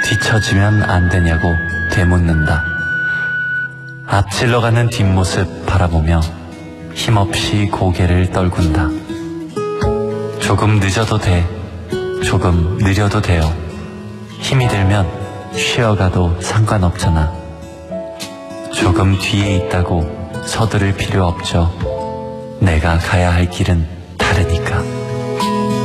뒤처지면 안 되냐고 되묻는다. 앞질러 가는 뒷모습 바라보며 힘없이 고개를 떨군다. 조금 늦어도 돼. 조금 느려도 돼요. 힘이 들면 쉬어가도 상관없잖아. 조금 뒤에 있다고 서두를 필요 없죠. 내가 가야 할 길은 다르니까.